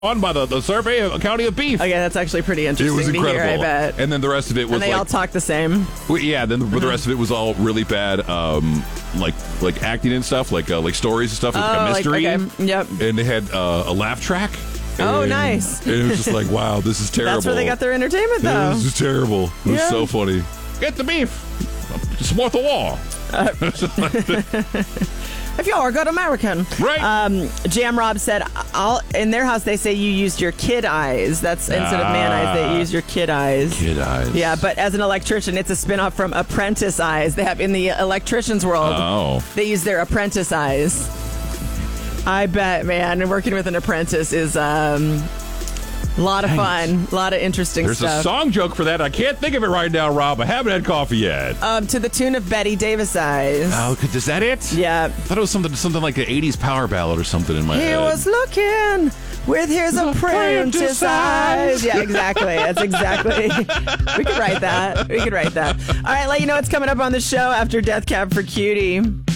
on by the Survey of County of Beef. Okay, that's actually pretty It interesting was incredible. to hear, I bet. And then the rest of it was And they all talk the same. then the rest of it was all really bad, like acting and stuff, like stories and stuff, like a mystery. Okay. Yep. And they had a laugh track. Oh, And nice. it was just like, wow, this is terrible. That's where they got their entertainment, though. This is terrible. It was so funny. Get the beef. Support the war. If you are good American. Right. Jam Rob said, in their house, they say you used your kid eyes. That's instead of man eyes, they use your kid eyes. Kid eyes. Yeah, but as an electrician, it's a spinoff from apprentice eyes. They have in the electrician's world, they use their apprentice eyes. I bet, man, working with an apprentice is a lot of fun, a lot of interesting There's stuff. a song joke for that. I can't think of it right now, Rob. I haven't had coffee yet. To the tune of Betty Davis eyes. Oh, is that it? Yeah. I thought it was something like an 80s power ballad or something in my head. He was looking with his apprentice eyes. Yeah, exactly. That's exactly. We could write that. All right, let you know what's coming up on the show after Death Cab for Cutie.